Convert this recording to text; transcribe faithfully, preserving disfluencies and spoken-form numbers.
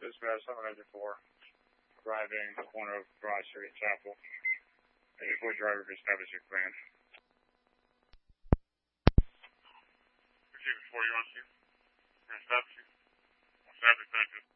Dispatch, seven ninety four, driving the corner of Broad Street and Chapel. eighty four driver, establish your plan. Receiver four, you on scene? Establish you. Establish, thank you.